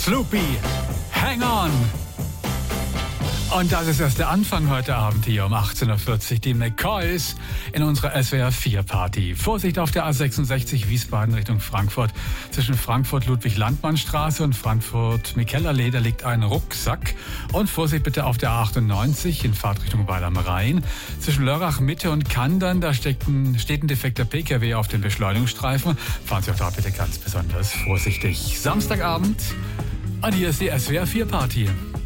Sloopy, Hang On. Und das ist erst der Anfang heute Abend hier um 18.40 Uhr. Die McCoys in unserer SWR4-Party. Vorsicht auf der A66 Wiesbaden Richtung Frankfurt. Zwischen Frankfurt-Ludwig-Landmann-Straße und Frankfurt-Mikellerlee, da liegt ein Rucksack. Und Vorsicht bitte auf der A98 in Fahrtrichtung Weil am Rhein. Zwischen Lörrach-Mitte und Kandern, da steht ein defekter PKW auf dem Beschleunigungsstreifen. Fahren Sie auch da bitte ganz besonders vorsichtig. Samstagabend und hier ist die SWR4-Party.